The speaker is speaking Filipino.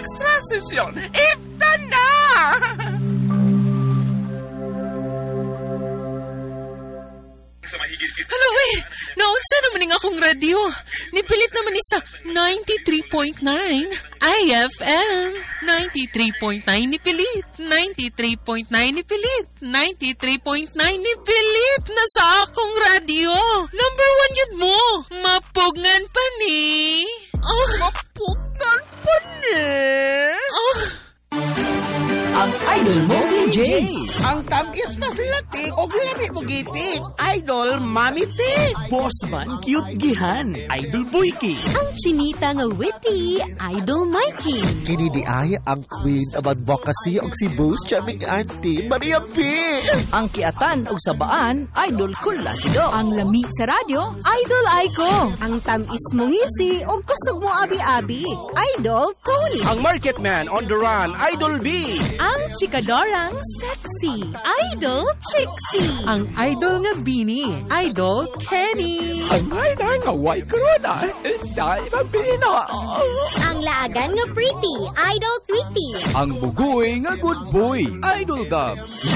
extra sesyon. Ipta na! Hello, naunsa naman nga akong radyo. Nipilit naman isa 93.9 IFM. 93.9 nipilit. 93.9 nipilit. 93.9 nipilit na sa akong radyo. Number 1 yun mo. Mapugngan pa ni. Mapugngan pa ni? Ang idol mo, DJ. Ang tagis na sila, tik. O gilami mo, gitik. Idol, mami, tik. Boss man, cute gihan. Idol Boyki. Ang chinita nga witty, Idol Mikey. Kini di ay ang queen of advocacy og si Boss Chaming Auntie Maria P. Ang kiatan o sabaan, Idol Kula Sido. Ang lami sa radyo, Idol Aiko. Ang tamis mo ngisi o kusog mo abi-abi, Idol Tony. Ang market man on the run, Idol B. Ang chikadorang sexy, Idol Trixie. Ang idol nga Bini, Idol Kenny. Ang idol nga white corona. Dahil ang pina. Ang laagan nga pretty, Idol Tweety. Ang bugoy nga good boy. Idol Gab.